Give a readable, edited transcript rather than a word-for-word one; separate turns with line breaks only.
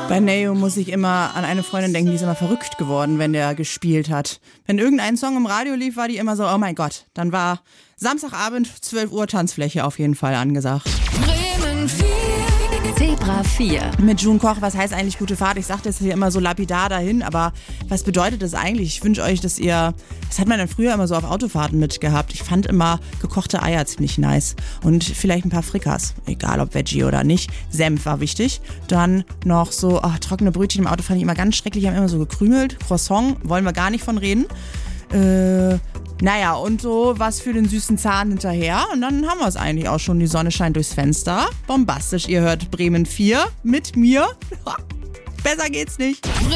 Bei Neo muss ich immer an eine Freundin denken, die ist immer verrückt geworden, wenn der gespielt hat. Wenn irgendein Song im Radio lief, war die immer so, oh mein Gott. Dann war Samstagabend, 12 Uhr, Tanzfläche auf jeden Fall angesagt.
Bremen 4. Zebra 4.
Mit June Koch, was heißt eigentlich gute Fahrt? Ich sage das hier immer so lapidar dahin, aber was bedeutet das eigentlich? Ich wünsche euch, dass ihr, das hat man dann früher immer so auf Autofahrten mitgehabt. Ich fand immer gekochte Eier ziemlich nice und vielleicht ein paar Frikas, egal ob Veggie oder nicht. Senf war wichtig. Dann noch so trockene Brötchen im Auto fand ich immer ganz schrecklich, haben immer so gekrümelt. Croissant, wollen wir gar nicht von reden. Naja, und so was für den süßen Zahn hinterher. Und dann haben wir es eigentlich auch schon. Die Sonne scheint durchs Fenster. Bombastisch, ihr hört Bremen 4 mit mir. Besser geht's nicht.